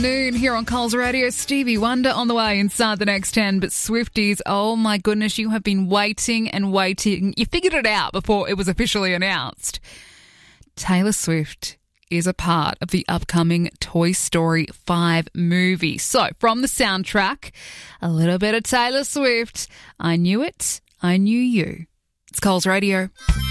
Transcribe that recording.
Noon here on Coles Radio. Stevie Wonder on the way inside the next 10. But Swifties, oh my goodness, you have been waiting and waiting. You figured it out before it was officially announced. Taylor Swift is a part of the upcoming Toy Story 5 movie. So, from the soundtrack, a little bit of Taylor Swift. I knew it, I knew you. It's Coles Radio.